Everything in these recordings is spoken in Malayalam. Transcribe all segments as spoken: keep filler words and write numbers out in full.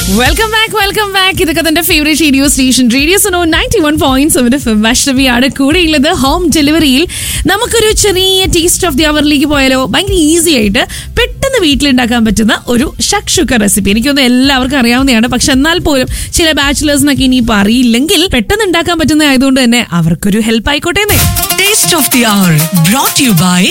വെൽക്കം ബാക്ക് വെൽക്കം ബാക്ക് ഇതൊക്കെ തന്റെ favourite radio station radio Suno ninety one point seven F M വൈഷ്ണവിയാണ് കൂടെയുള്ളത്. ഹോം ഡെലിവറിയിൽ നമുക്കൊരു ചെറിയ ടേസ്റ്റ് ഓഫ് ദി അവറിലേക്ക് പോയാലോ? ഭയങ്കര ഈസി ആയിട്ട് പെട്ടെന്ന് വീട്ടിലുണ്ടാക്കാൻ പറ്റുന്ന ഒരു ഷക്ഷുക്ക റെസിപ്പി. എനിക്കൊന്ന് എല്ലാവർക്കും അറിയാവുന്നതാണ്, പക്ഷെ എന്നാൽ പോലും ചില ബാച്ചിലേഴ്സിനൊക്കെ ഇനിയിപ്പോൾ അറിയില്ലെങ്കിൽ പെട്ടെന്ന് ഉണ്ടാക്കാൻ പറ്റുന്ന ആയതുകൊണ്ട് തന്നെ അവർക്കൊരു ഹെൽപ്പ് ആയിക്കോട്ടെ. Taste of the our brought to you by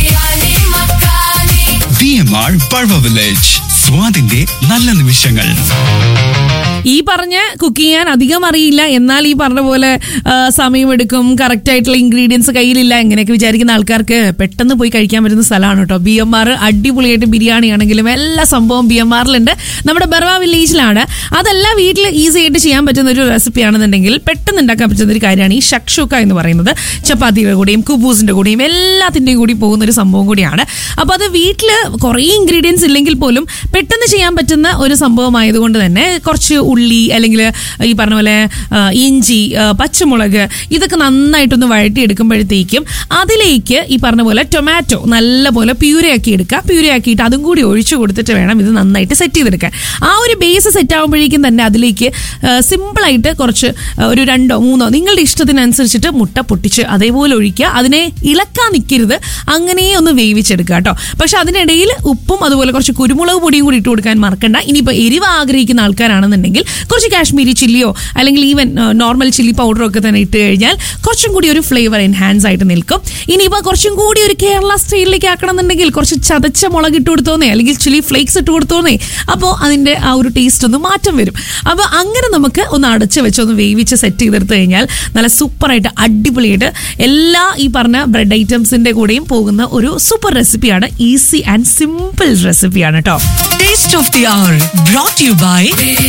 B M R Pazhava village. സ്വാദിന്റെ നല്ല നിമിഷങ്ങൾ. ഈ പറഞ്ഞ കുക്ക് ചെയ്യാൻ അധികം അറിയില്ല, എന്നാൽ ഈ പറഞ്ഞ പോലെ സമയമെടുക്കും, കറക്റ്റ് ആയിട്ടുള്ള ഇൻഗ്രീഡിയൻസ് കയ്യിലില്ല, എങ്ങനെയൊക്കെ വിചാരിക്കുന്ന ആൾക്കാർക്ക് പെട്ടെന്ന് പോയി കഴിക്കാൻ പറ്റുന്ന സ്ഥലമാണ് കേട്ടോ ബി എം ആർ. അടിപൊളിയായിട്ട് ബിരിയാണി ആണെങ്കിലും എല്ലാ സംഭവം ബി എം ആറിലുണ്ട്. നമ്മുടെ ബർവ വില്ലേജിലാണ്. അതെല്ലാം വീട്ടിൽ ഈസി ആയിട്ട് ചെയ്യാൻ പറ്റുന്ന ഒരു റെസിപ്പി ആണെന്നുണ്ടെങ്കിൽ പെട്ടെന്ന് ഉണ്ടാക്കാൻ പറ്റുന്ന ഒരു കാര്യമാണ് ഈ ഷക്ഷുക്ക എന്ന് പറയുന്നത്. ചപ്പാത്തിയുടെ കൂടെയും കുബൂസിന്റെ കൂടെയും എല്ലാത്തിന്റെയും കൂടി പോകുന്ന ഒരു സംഭവം കൂടിയാണ്. അപ്പൊ അത് വീട്ടിൽ കുറേ ഇൻഗ്രീഡിയൻസ് ഇല്ലെങ്കിൽ പോലും പെട്ടെന്ന് ചെയ്യാൻ പറ്റുന്ന ഒരു സംഭവമായതുകൊണ്ട് തന്നെ കുറച്ച് ഉള്ളി അല്ലെങ്കിൽ ഈ പറഞ്ഞ പോലെ ഇഞ്ചി, പച്ചമുളക് ഇതൊക്കെ നന്നായിട്ടൊന്ന് വഴറ്റിയെടുക്കുമ്പോഴത്തേക്കും അതിലേക്ക് ഈ പറഞ്ഞ പോലെ ടൊമാറ്റോ നല്ലപോലെ പ്യൂരയാക്കി എടുക്കുക. പ്യൂരയാക്കിയിട്ട് അതും കൂടി ഒഴിച്ചു കൊടുത്തിട്ട് വേണം ഇത് നന്നായിട്ട് സെറ്റ് ചെയ്തെടുക്കാൻ. ആ ഒരു ബേസ് സെറ്റ് ആകുമ്പോഴേക്കും തന്നെ അതിലേക്ക് സിമ്പിളായിട്ട് കുറച്ച് ഒരു രണ്ടോ മൂന്നോ നിങ്ങളുടെ ഇഷ്ടത്തിനനുസരിച്ചിട്ട് മുട്ട പൊട്ടിച്ച് അതേപോലെ ഒഴിക്കുക. അതിനെ ഇളക്കാൻ നിൽക്കരുത്, അങ്ങനെ ഒന്ന് വേവിച്ചെടുക്കുക കേട്ടോ. പക്ഷെ അതിനിടയിൽ ഉപ്പും അതുപോലെ കുറച്ച് കുരുമുളക് പൊടിയും കൂടി ഇട്ട് കൊടുക്കാൻ മറക്കണ്ട. ഇനിയിപ്പോൾ എരിവ് ആഗ്രഹിക്കുന്ന ആൾക്കാരാണെന്നുണ്ടെങ്കിൽ കുറച്ച് കാശ്മീരി ചില്ലിയോ അല്ലെങ്കിൽ ഈവൻ നോർമൽ ചില്ലി പൗഡറോ ഒക്കെ തന്നെ ഇട്ട് കഴിഞ്ഞാൽ കുറച്ചും കൂടി ഒരു ഫ്ലേവർ എൻഹാൻസ് ആയിട്ട് നിൽക്കും. ഇനിയിപ്പോൾ കുറച്ചും കൂടി ഒരു കേരള സ്റ്റൈലിലേക്ക് ആക്കണം എന്നുണ്ടെങ്കിൽ കുറച്ച് ചതച്ച മുളക് ഇട്ട് കൊടുത്തോന്നേ അല്ലെങ്കിൽ ചില്ലി ഫ്ലേക്സ് ഇട്ട് കൊടുത്തോന്നേ. അപ്പോൾ അതിൻ്റെ ആ ഒരു ടേസ്റ്റ് ഒന്ന് മാറ്റം വരും. അപ്പോൾ അങ്ങനെ നമുക്ക് ഒന്ന് അടച്ച് വെച്ച് ഒന്ന് വേവിച്ച് സെറ്റ് ചെയ്തെടുത്ത് കഴിഞ്ഞാൽ നല്ല സൂപ്പറായിട്ട് അടിപൊളിയായിട്ട് എല്ലാ ഈ പറഞ്ഞ ബ്രെഡ് ഐറ്റംസിൻ്റെ കൂടെയും പോകുന്ന ഒരു സൂപ്പർ റെസിപ്പിയാണ്. ഈസി ആൻഡ് സിമ്പിൾ റെസിപ്പിയാണ് കേട്ടോ. Taste of the our brought to you by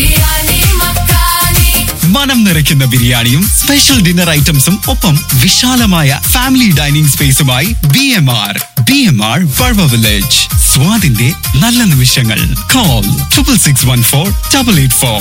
മനം നിറയ്ക്കുന്ന ബിരിയാണിയും സ്പെഷ്യൽ ഡിന്നർ ഐറ്റംസും ഒപ്പം വിശാലമായ family dining സ്പേസുമായി B M R. B M R Pazhava village. സ്വാദിന്റെ നല്ല നിമിഷങ്ങൾ. Call triple six one four double eight four.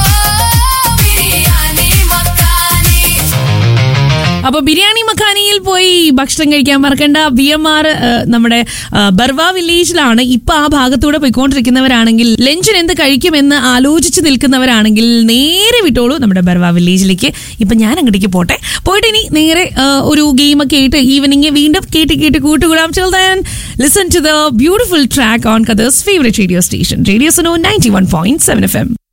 അപ്പോൾ ബിരിയാണി മഖാനിയിൽ പോയി ഭക്ഷണം കഴിക്കാൻ മറക്കണ്ട. ബി എം ആർ നമ്മുടെ ബർവ വില്ലേജിലാണ്. ഇപ്പൊ ആ ഭാഗത്തൂടെ പോയിക്കൊണ്ടിരിക്കുന്നവരാണെങ്കിൽ ലഞ്ചിന് എന്ത് കഴിക്കുമെന്ന് ആലോചിച്ച് നിൽക്കുന്നവരാണെങ്കിൽ നേരെ വിട്ടോളൂ നമ്മുടെ ബർവ വില്ലേജിലേക്ക്. ഇപ്പൊ ഞാൻ അങ്ങോട്ടേക്ക് പോട്ടെ. പോയിട്ട് ഇനി നേരെ ഒരു ഗെയിമൊക്കെ ആയിട്ട് ഈവനിങ് വീണ്ടും കേട്ട് കേട്ട് കൂട്ടുകൂടാം. Till then, listen to the beautiful track on Qatar's favorite radio station, Radio Suno ninety-one point seven F M.